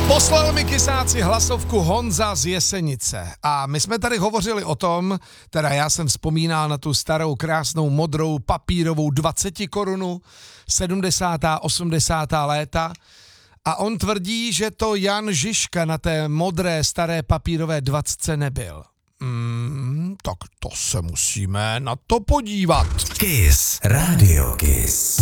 Poslal mi kysáci hlasovku Honza z Jesenice a my jsme tady hovořili o tom, teda já jsem vzpomínal na tu starou krásnou modrou papírovou 20 korunu, 70. 80. léta a on tvrdí, že to Jan Žižka na té modré staré papírové 20 nebyl. Tak to se musíme na to podívat. Kiss, Radio Kiss.